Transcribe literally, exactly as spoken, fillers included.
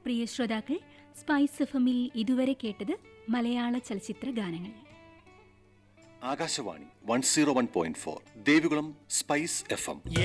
പ്രിയ ശ്രോതാക്കൾ, സ്പൈസ് എഫ്എമ്മിൽ ഇതുവരെ കേട്ടത് മലയാള ചലച്ചിത്ര ഗാനങ്ങൾ. Akashvani one zero one point four Devikulam spice F M.